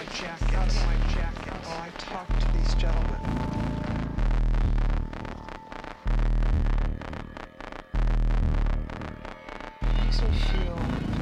jacket while I talk to these gentlemen. Makes me feel